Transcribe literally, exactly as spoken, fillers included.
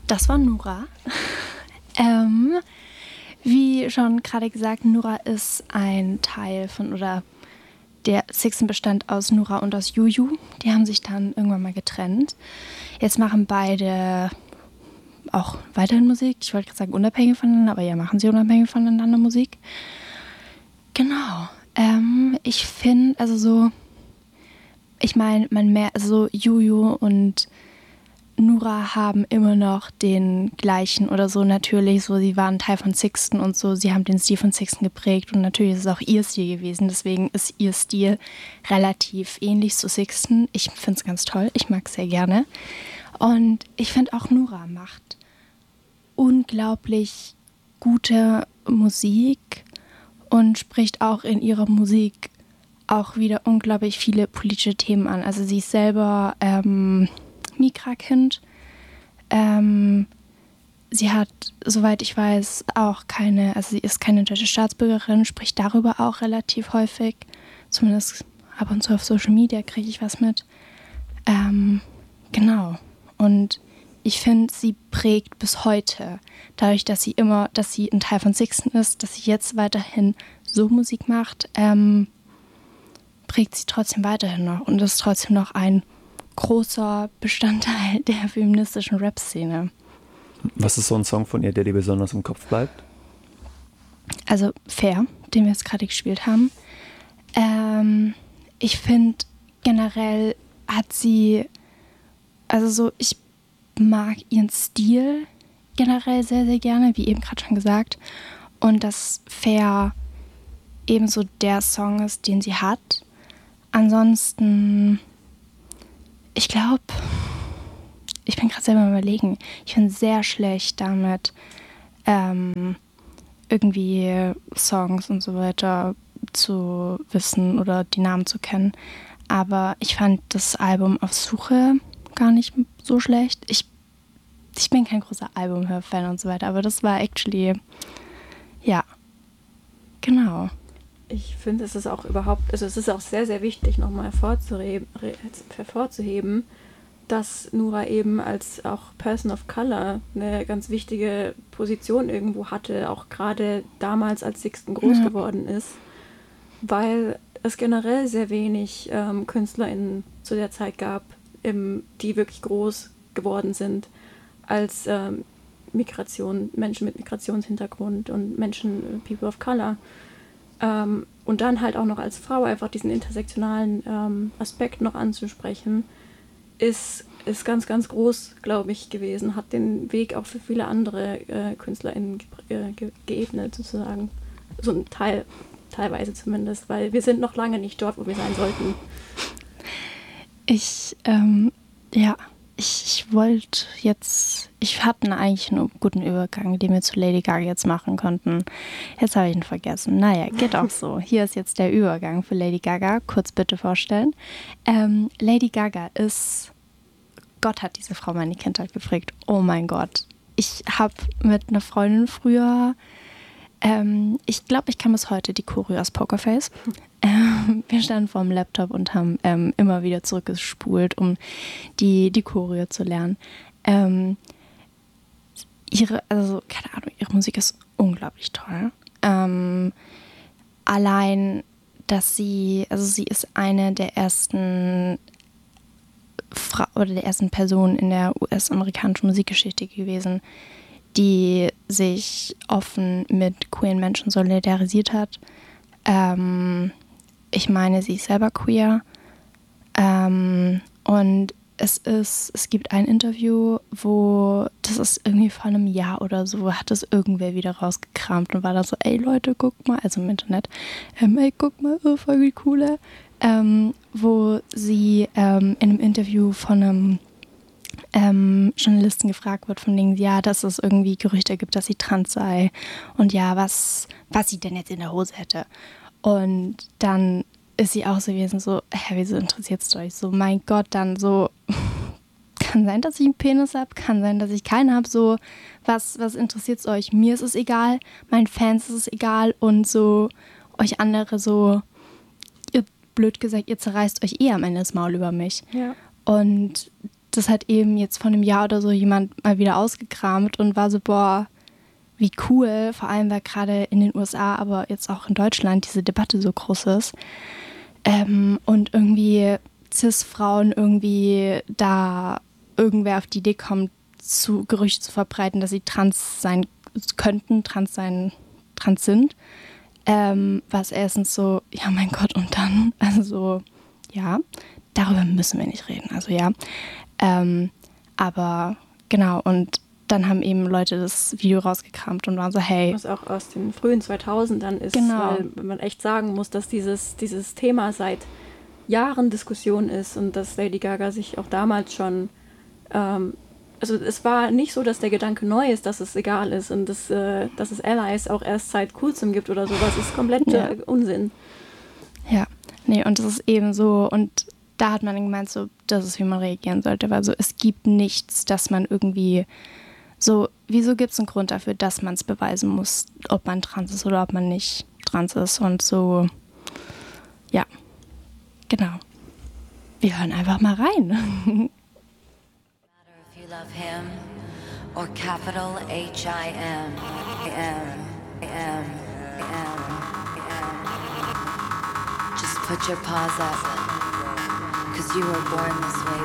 Das war Nura. ähm, wie schon gerade gesagt, Nura ist ein Teil von, oder der Sixten bestand aus Nura und aus Juju. Die haben sich dann irgendwann mal getrennt. Jetzt machen beide auch weiterhin Musik. Ich wollte gerade sagen unabhängig voneinander, aber ja, machen sie unabhängig voneinander Musik. Genau. Ähm, ich finde, also so, ich meine, man mehr, also Juju und Nura haben immer noch den gleichen oder so natürlich, so sie waren Teil von Sixten und so, sie haben den Stil von Sixten geprägt und natürlich ist es auch ihr Stil gewesen, deswegen ist ihr Stil relativ ähnlich zu Sixten. Ich finde es ganz toll, ich mag es sehr gerne und ich finde auch Nura macht unglaublich gute Musik und spricht auch in ihrer Musik auch wieder unglaublich viele politische Themen an. Also sie ist selber ähm, Migra-Kind. Ähm, sie hat, soweit ich weiß, auch keine, also sie ist keine deutsche Staatsbürgerin, spricht darüber auch relativ häufig. Zumindest ab und zu auf Social Media kriege ich was mit. Ähm, genau. Und ich finde, sie prägt bis heute, dadurch, dass sie immer, dass sie ein Teil von Sixten ist, dass sie jetzt weiterhin so Musik macht, ähm, prägt sie trotzdem weiterhin noch und ist trotzdem noch ein großer Bestandteil der feministischen Rap-Szene. Was ist so ein Song von ihr, der dir besonders im Kopf bleibt? Also Fair, den wir jetzt gerade gespielt haben. Ähm, ich finde generell hat sie, also so, ich mag ihren Stil generell sehr, sehr gerne, wie eben gerade schon gesagt. Und dass Fair ebenso der Song ist, den sie hat. Ansonsten, ich glaube, ich bin gerade selber überlegen, ich bin sehr schlecht damit, ähm, irgendwie Songs und so weiter zu wissen oder die Namen zu kennen. Aber ich fand das Album Auf Suche gar nicht so schlecht. Ich, ich bin kein großer Albumhör-Fan und so weiter, aber das war actually, ja, genau. Ich finde, es ist auch überhaupt, also es ist auch sehr, sehr wichtig, nochmal hervorzuheben, hervorzuheben, dass Nura eben als auch Person of Color eine ganz wichtige Position irgendwo hatte, auch gerade damals, als Sixten groß ja. geworden ist, weil es generell sehr wenig ähm, KünstlerInnen zu der Zeit gab, im, die wirklich groß geworden sind als ähm, Migration, Menschen mit Migrationshintergrund und Menschen, People of Color. Ähm, und dann halt auch noch als Frau einfach diesen intersektionalen ähm, Aspekt noch anzusprechen, ist, ist ganz, ganz groß, glaube ich, gewesen. Hat den Weg auch für viele andere äh, KünstlerInnen ge- ge- geebnet, sozusagen. So ein Teil, teilweise zumindest, weil wir sind noch lange nicht dort, wo wir sein sollten. Ich, ähm, ja, ich, ich wollte jetzt, ich hatte eigentlich einen guten Übergang, den wir zu Lady Gaga jetzt machen konnten. Jetzt habe ich ihn vergessen. Naja, geht auch so. Hier ist jetzt der Übergang für Lady Gaga. Kurz bitte vorstellen. Ähm, Lady Gaga ist, Gott hat diese Frau meine Kindheit geprägt. Oh mein Gott. Ich habe mit einer Freundin früher, ähm, ich glaube, ich kann bis heute die Choreo aus Pokerface. Ähm, wir standen vor dem Laptop und haben ähm, immer wieder zurückgespult, um die, die Choreo zu lernen. Ähm, ihre, also keine Ahnung, ihre Musik ist unglaublich toll. Ähm, allein, dass sie, also sie ist eine der ersten Frau oder der ersten Personen in der U S-amerikanischen Musikgeschichte gewesen, die sich offen mit queeren Menschen solidarisiert hat. Ähm, ich meine, sie ist selber queer. Ähm, und es ist, es gibt ein Interview, wo, das ist irgendwie vor einem Jahr oder so, hat das irgendwer wieder rausgekramt und war da so, ey Leute, guck mal, also im Internet, ähm, ey, guck mal, oh, voll wie coole, ähm, wo sie ähm, in einem Interview von einem ähm, Journalisten gefragt wird, von denen, ja, dass es irgendwie Gerüchte gibt, dass sie trans sei und ja, was, was sie denn jetzt in der Hose hätte. Und dann ist sie auch so gewesen, so, hä, wieso interessiert es euch? So, mein Gott, dann so, kann sein, dass ich einen Penis habe, kann sein, dass ich keinen habe, so, was, was interessiert es euch? Mir ist es egal, meinen Fans ist es egal und so, euch andere so, ihr, blöd gesagt, ihr zerreißt euch eh am Ende das Maul über mich. Ja. Und das hat eben jetzt vor einem Jahr oder so jemand mal wieder ausgekramt und war so, boah, wie cool, vor allem weil gerade in den U S A, aber jetzt auch in Deutschland diese Debatte so groß ist. Ähm, und irgendwie Cis-Frauen irgendwie da irgendwer auf die Idee kommt, zu Gerüchte zu verbreiten, dass sie trans sein könnten, trans sein, trans sind. Ähm, was erstens so, ja mein Gott, und dann, also so, ja, darüber müssen wir nicht reden, also ja. Ähm, aber genau, und dann haben eben Leute das Video rausgekramt und waren so, hey. Was auch aus den frühen zweitausendern ist, genau. weil man echt sagen muss, dass dieses, dieses Thema seit Jahren Diskussion ist und dass Lady Gaga sich auch damals schon, ähm, also es war nicht so, dass der Gedanke neu ist, dass es egal ist und dass, äh, dass es Allies auch erst seit kurzem gibt oder sowas, ist komplett ja. äh, Unsinn. Ja, nee, und das ist eben so, und da hat man dann gemeint, so, das ist, wie man reagieren sollte, weil so, es gibt nichts, dass man irgendwie so, wieso gibt es einen Grund dafür, dass man es beweisen muss, ob man trans ist oder ob man nicht trans ist und so, ja, genau. Wir hören einfach mal rein. If you love him or capital H I M M M M M, just put your paws up, cause you were born this way,